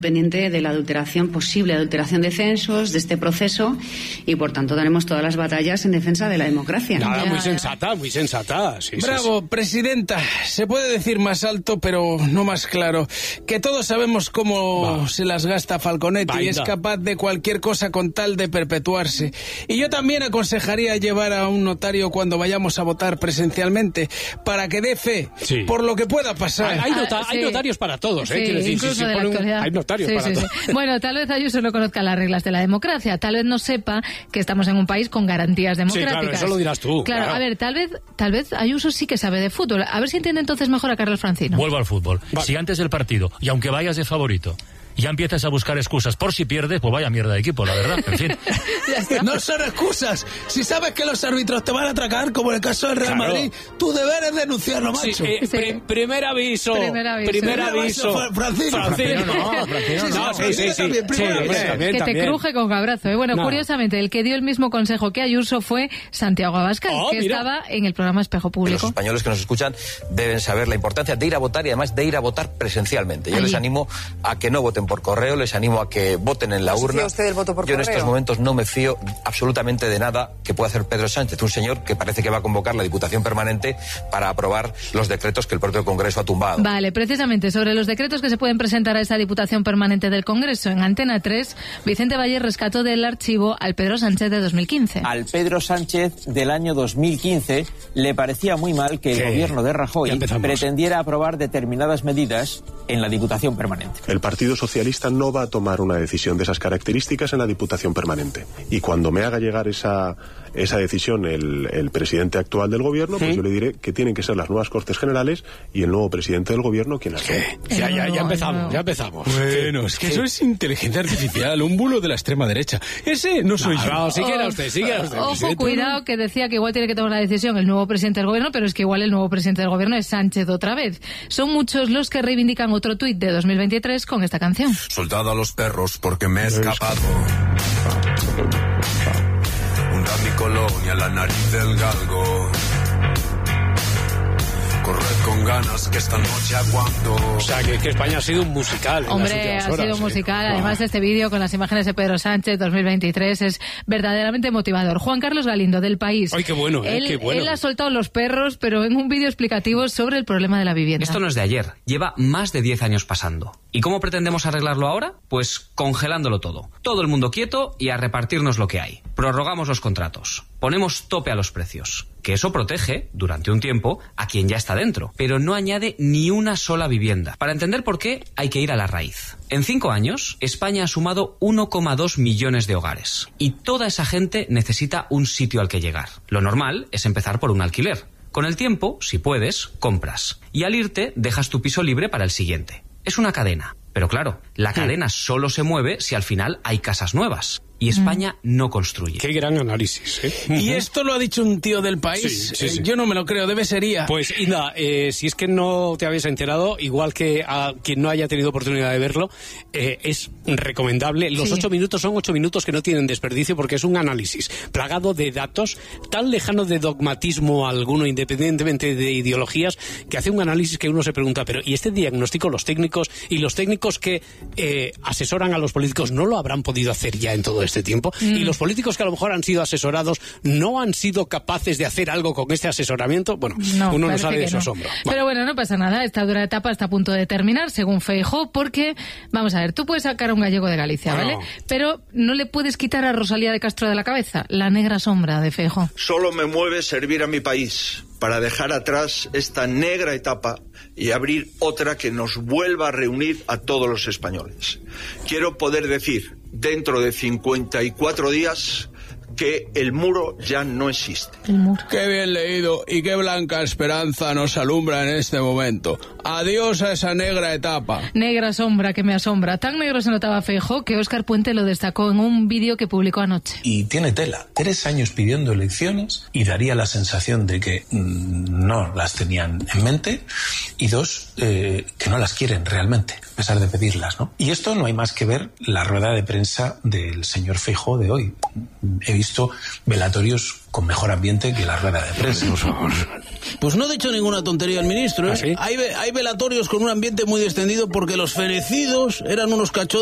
pendiente de la posible adulteración de censos, de este proceso, y por tanto daremos todas las batallas en defensa de la democracia. Nada, muy sensata. Sí, Bravo, presidenta. Se puede decir más alto, pero no más claro. Que todos sabemos cómo se las gasta Falconetti y es capaz de cualquier cosa con tal de perpetuarse. Y yo también aconsejaría llevar a un notario cuando vayamos a votar presencialmente, para que dé fe por lo que pueda pasar. Hay notarios para todos, quiero decir, incluso de la actualidad. Hay notarios para todos. Bueno, tal vez Ayuso no conozca las reglas de la democracia, tal vez no sepa que estamos en un país con garantías democráticas. Sí, claro, eso lo dirás tú. Claro. A ver, tal vez Ayuso sí que sabe de fútbol. A ver si entiende entonces mejor a Carlos Francino. Vuelvo al fútbol. Vale. Si antes del partido, y aunque vayas de favorito, ya empiezas a buscar excusas por si pierdes, pues vaya mierda de equipo, la verdad. En fin. No son excusas. Si sabes que los árbitros te van a atracar, como en el caso del Real Madrid, tu deber es denunciarlo, macho. Primer aviso. Francino. Que te cruje con cabrazo. Bueno, curiosamente, el que dio el mismo consejo que Ayuso fue Santiago Abascal, que estaba en el programa Espejo Público. Los españoles que nos escuchan deben saber la importancia de ir a votar y además de ir a votar presencialmente. Yo les animo a que no voten por correo, les animo a que voten en la urna. ¿Usted el voto por Yo correo? en estos momentos no me fío absolutamente de nada que pueda hacer Pedro Sánchez, un señor que parece que va a convocar la Diputación Permanente para aprobar los decretos que el propio Congreso ha tumbado. Vale, precisamente sobre los decretos que se pueden presentar a esa Diputación Permanente del Congreso, en Antena 3, Vicente Valle rescató del archivo al Pedro Sánchez de 2015. Al Pedro Sánchez del año 2015 le parecía muy mal que el gobierno de Rajoy pretendiera aprobar determinadas medidas en la Diputación Permanente. El Partido Socialista no va a tomar una decisión de esas características en la Diputación Permanente. Y cuando me haga llegar esa decisión el presidente actual del gobierno, pues yo le diré que tienen que ser las nuevas Cortes Generales y el nuevo presidente del gobierno quien las tome. Ya empezamos. Bueno, es que eso es inteligencia artificial, un bulo de la extrema derecha. Ese no soy yo. No, siquiera usted. Ojo, cuidado, que decía que igual tiene que tomar la decisión el nuevo presidente del gobierno, pero es que igual el nuevo presidente del gobierno es Sánchez otra vez. Son muchos los que reivindican otro tuit de 2023 con esta canción. Soltado a los perros porque me he escapado. Hunda mi colonia, la nariz del galgo. Corred con ganas que esta noche aguanto. O sea, que España ha sido un musical. Hombre, ha sido musical. Además, este vídeo con las imágenes de Pedro Sánchez 2023 es verdaderamente motivador. Juan Carlos Galindo, del País. Ay, qué bueno, qué bueno. Él ha soltado los perros, pero en un vídeo explicativo sobre el problema de la vivienda. Esto no es de ayer. Lleva más de 10 años pasando. ¿Y cómo pretendemos arreglarlo ahora? Pues congelándolo todo. Todo el mundo quieto y a repartirnos lo que hay. Prorrogamos los contratos. Ponemos tope a los precios. Que eso protege, durante un tiempo, a quien ya está dentro. Pero no añade ni una sola vivienda. Para entender por qué, hay que ir a la raíz. En 5 años, España ha sumado 1,2 millones de hogares. Y toda esa gente necesita un sitio al que llegar. Lo normal es empezar por un alquiler. Con el tiempo, si puedes, compras. Y al irte, dejas tu piso libre para el siguiente. Es una cadena. Pero claro, la cadena solo se mueve si al final hay casas nuevas. Y España no construye. Qué gran análisis, ¿eh? ¿Y esto lo ha dicho un tío del País? Sí. Yo no me lo creo, debe ser IA. Pues, Inda, si es que no te habéis enterado, igual que a quien no haya tenido oportunidad de verlo, es recomendable. Los 8 minutos son 8 minutos que no tienen desperdicio porque es un análisis plagado de datos, tan lejano de dogmatismo alguno, independientemente de ideologías, que hace un análisis que uno se pregunta, pero ¿y este diagnóstico los técnicos y los técnicos que asesoran a los políticos no lo habrán podido hacer ya en todo este tiempo? Y los políticos que a lo mejor han sido asesorados no han sido capaces de hacer algo con este asesoramiento. Bueno, uno no sale de su asombro. Pero bueno, no pasa nada, esta dura etapa está a punto de terminar, según Feijóo, porque, vamos a ver, tú puedes sacar a un gallego de Galicia, ¿vale? Pero no le puedes quitar a Rosalía de Castro de la cabeza, la negra sombra de Feijóo. Solo me mueve servir a mi país para dejar atrás esta negra etapa y abrir otra que nos vuelva a reunir a todos los españoles. Quiero poder decir, dentro de 54 días, que el muro ya no existe. El muro. Qué bien leído y qué blanca esperanza nos alumbra en este momento. Adiós a esa negra etapa. Negra sombra que me asombra. Tan negro se notaba Feijóo que Óscar Puente lo destacó en un vídeo que publicó anoche. Y tiene tela. 3 años pidiendo elecciones y daría la sensación de que no las tenían en mente y 2, que no las quieren realmente, a pesar de pedirlas, ¿no? Y esto no hay más que ver la rueda de prensa del señor Feijóo de hoy. he visto velatorios con mejor ambiente que la rueda de prensa. Por favor. Pues no ha dicho ninguna tontería el ministro, ¿eh? ¿Ah, sí? Hay velatorios con un ambiente muy descendido porque los fenecidos eran unos cachorros